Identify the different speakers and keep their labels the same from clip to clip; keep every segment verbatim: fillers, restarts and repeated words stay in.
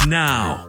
Speaker 1: now.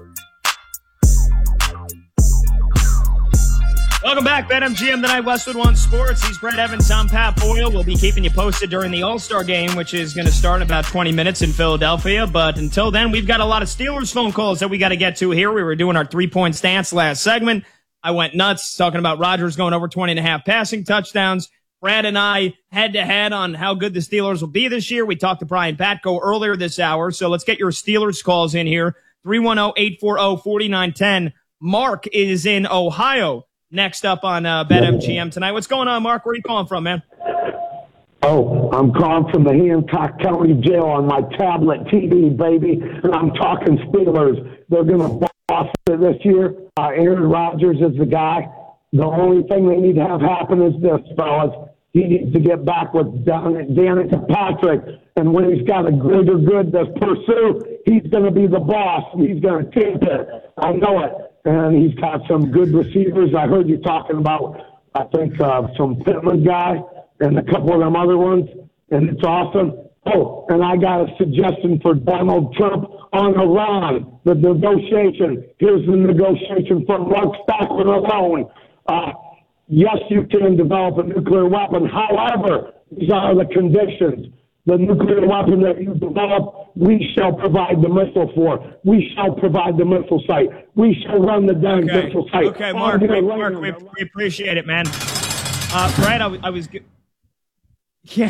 Speaker 2: Welcome back, BetMGM tonight, Westwood One Sports. He's Brett Evans, I'm Pat Boyle. We'll be keeping you posted during the All-Star game, which is going to start in about twenty minutes in Philadelphia. But until then, we've got a lot of Steelers phone calls that we got to get to here. We were doing our three-point stance last segment. I went nuts talking about Rodgers going over twenty and a half passing touchdowns. Brad and I head-to-head on how good the Steelers will be this year. We talked to Brian Patko earlier this hour, so let's get your Steelers calls in here. three one zero, eight four zero, four nine one zero. Mark is in Ohio. Next up on uh, BetMGM tonight. What's going on, Mark? Where are you calling from, man?
Speaker 3: Oh, I'm calling from the Hancock County Jail on my tablet T V, baby, and I'm talking Steelers. They're going to boss it this year. Uh, Aaron Rodgers is the guy. The only thing they need to have happen is this, fellas. He needs to get back with Dan- Danica Patrick, and when he's got a greater good to pursue, he's going to be the boss. He's going to take it. I know it. And he's got some good receivers. I heard you talking about, I think, uh, some Pittman guy and a couple of them other ones, and it's awesome. Oh, and I got a suggestion for Donald Trump on Iran, the negotiation. Here's the negotiation from Mark Stockman alone. Uh, yes, you can develop a nuclear weapon. However, these are the conditions. The nuclear weapon that you develop, we shall provide the missile for. We shall provide the missile site. We shall run the damn
Speaker 2: okay.
Speaker 3: missile site.
Speaker 2: Okay, Mark, we, Mark we, we appreciate it, man. Uh, Brad, I, w- I was... G- yeah.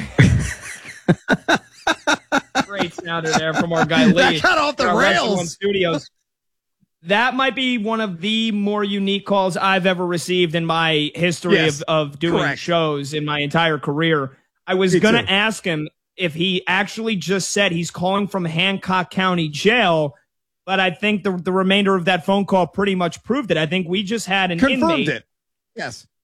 Speaker 2: Great sounder there from our guy Lee.
Speaker 4: That got off the rails.
Speaker 2: Studios. That might be one of the more unique calls I've ever received in my history
Speaker 4: yes,
Speaker 2: of, of doing
Speaker 4: correct.
Speaker 2: shows in my entire career. I was going to ask him if he actually just said he's calling from Hancock County Jail, but I think the the remainder of that phone call pretty much proved it. I think we just had an
Speaker 4: Confirmed
Speaker 2: inmate
Speaker 4: it. Yes.